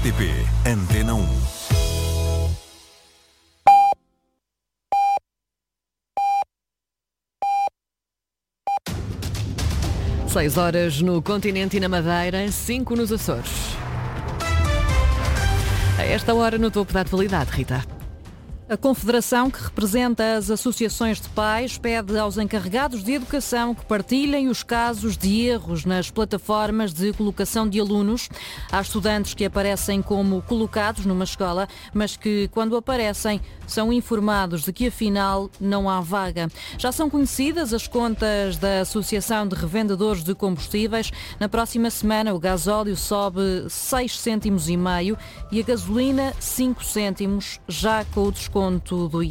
RTP Antena 1. Seis horas no continente e na Madeira, 5 nos Açores. A esta hora no topo da atualidade, Rita. A Confederação, que representa as associações de pais, pede aos encarregados de educação que partilhem os casos de erros nas plataformas de colocação de alunos. Há estudantes que aparecem como colocados numa escola, mas que, quando aparecem, são informados de que, afinal, não há vaga. Já são conhecidas as contas da Associação de Revendedores de Combustíveis. Na próxima semana, o gasóleo sobe 6,5 cêntimos e a gasolina 5 cêntimos, já com o desconto do IVA.